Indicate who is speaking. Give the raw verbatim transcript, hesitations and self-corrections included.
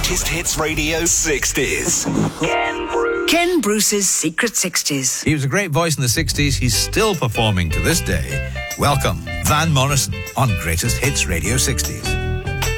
Speaker 1: Greatest Hits Radio sixties.
Speaker 2: Ken Bruce.
Speaker 3: Ken Bruce's Secret sixties.
Speaker 4: He was a great voice in the sixties. He's still performing to this day. Welcome, Van Morrison on Greatest Hits Radio sixties.